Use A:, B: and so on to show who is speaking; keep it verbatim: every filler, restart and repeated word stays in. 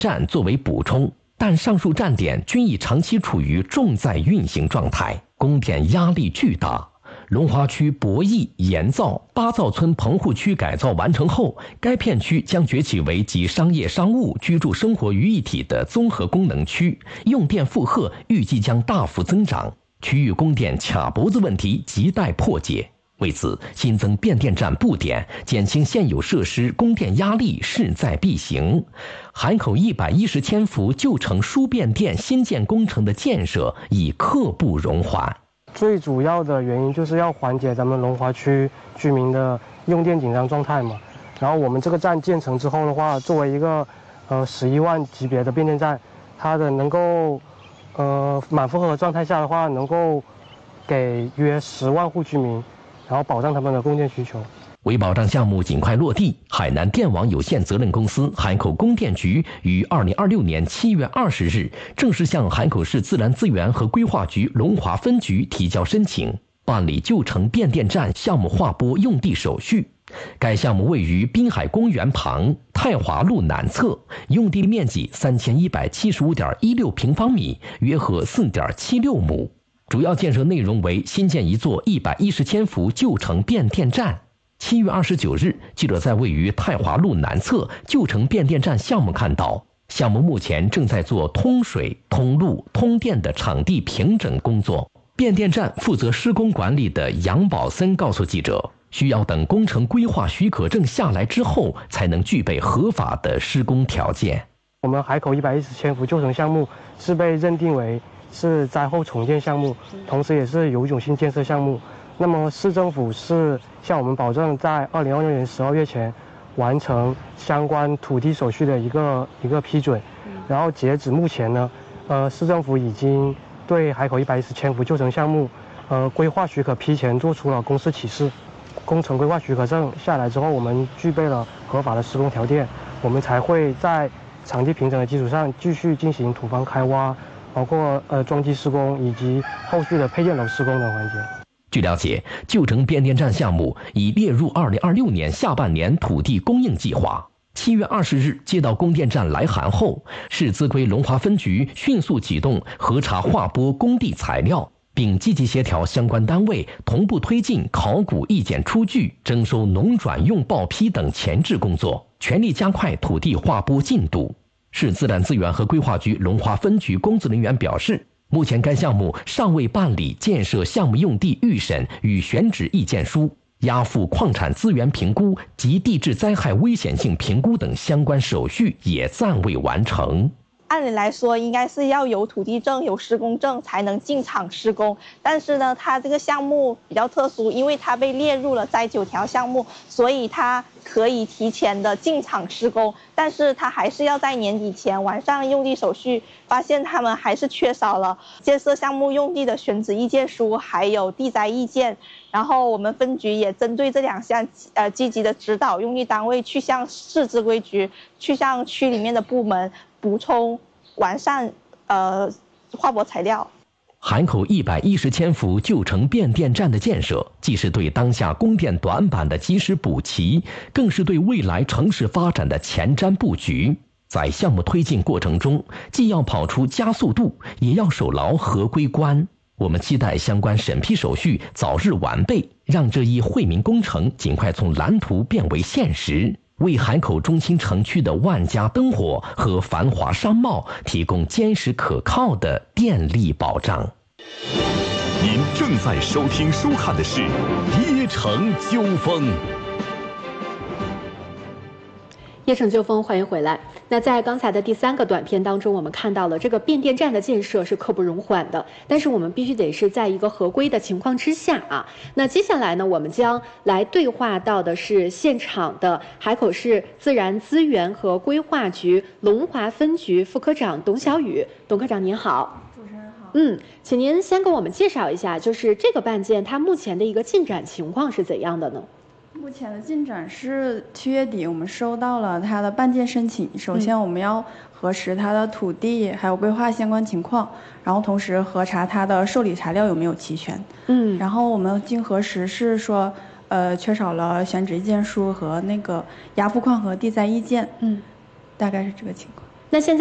A: 站作为补充，但上述站点均已长期处于重在运行状态，供电压力巨大。龙华区博弈、盐灶、八灶村棚户区改造完成后，该片区将崛起为集商业、商务、居住生活于一体的综合功能区，用电负荷预计将大幅增长，区域供电卡脖子问题亟待破解。为此，新增变电站布点，减轻现有设施供电压力势在必行。海口一百一十千伏旧城输变电新建工程的建设已刻不容缓。
B: 最主要的原因就是要缓解咱们龙华区居民的用电紧张状态嘛。然后我们这个站建成之后的话，作为一个呃十一万级别的变电站，它的能够呃满负荷状态下的话，能够给约十万户居民，然后保障他们的供电需求。
A: 为保障项目尽快落地，海南电网有限责任公司海口供电局于二零二六年七月二十日正式向海口市自然资源和规划局龙华分局提交申请，办理旧城变电站项目划拨用地手续。该项目位于滨海公园旁太华路南侧，用地面积三千一百七十五点一六平方米，约合四点七六亩。主要建设内容为新建一座一百一十千伏旧城变电站。七月二十九日，记者在位于太华路南侧旧城变电站项目看到，项目目前正在做通水、通路、通电的场地平整工作。变电站负责施工管理的杨宝森告诉记者，需要等工程规划许可证下来之后，才能具备合法的施工条件。
B: 我们海口一百一十千伏旧城项目是被认定为是灾后重建项目，同时也是永久性建设项目。那么市政府是向我们保证，在二零二六年十二月前完成相关土地手续的一个一个批准。然后截止目前呢，呃，市政府已经对海口一百一十千伏旧城项目，呃，规划许可批前做出了公示启事。工程规划许可证下来之后，我们具备了合法的施工条件，我们才会在场地平整的基础上继续进行土方开挖，包括呃桩基施工以及后续的配电楼施工等环节。
A: 据了解，旧城变电站项目已列入二零二六年下半年土地供应计划。七月二十日接到供电站来函后，市资规龙华分局迅速启动核查划拨工地材料，并积极协调相关单位同步推进考古意见出具、征收农转用报批等前置工作，全力加快土地划拨进度。市自然资源和规划局龙华分局工作人员表示，目前该项目尚未办理建设项目用地预审与选址意见书、押付矿产资源评估及地质灾害危险性评估等相关手续也暂未完成。
C: 按理来说，应该是要有土地证、有施工证才能进场施工。但是呢，它这个项目比较特殊，因为它被列入了灾九条项目，所以它可以提前的进场施工。但是它还是要在年底前完善用地手续。发现他们还是缺少了建设项目用地的选址意见书，还有地灾意见。然后我们分局也针对这两项，呃，积极的指导用地单位去向市资规局、去向区里面的部门补充完善呃划拨材料。
A: 海口一百一十千伏旧城变电站的建设，既是对当下供电短板的及时补齐，更是对未来城市发展的前瞻布局。在项目推进过程中，既要跑出加速度，也要守牢合规关。我们期待相关审批手续早日完备，让这一惠民工程尽快从蓝图变为现实，为海口中心城区的万家灯火和繁华商贸提供坚实可靠的电力保障。
D: 您正在收听收看的是《夜城纠锋》。
E: 夜城纠锋，欢迎回来。那在刚才的第三个短片当中，我们看到了这个变电站的建设是刻不容缓的，但是我们必须得是在一个合规的情况之下啊。那接下来呢，我们将来对话到的是现场的海口市自然资源和规划局龙华分局副科长董小雨。董科长您好。
F: 主持人好。
E: 嗯，请您先给我们介绍一下，就是这个办件它目前的一个进展情况是怎样的呢？
F: 目前的进展是七月底我们收到了它的办件申请，首先我们要核实它的土地还有规划相关情况，然后同时核查它的受理材料有没有齐全。
E: 嗯，
F: 然后我们经核实是说，呃，缺少了选址意见书和那个押付矿和地灾意见。
E: 嗯，
F: 大概是这个情况。
E: 那现在。